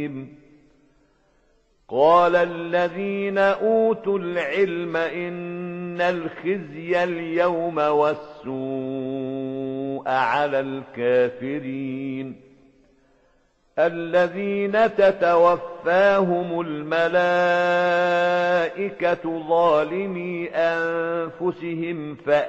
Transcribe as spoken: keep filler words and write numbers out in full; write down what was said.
قال الذين أوتوا العلم إن الخزي اليوم والسوء على الكافرين الذين تتوفاهم الملائكة ظالمي أنفسهم فأ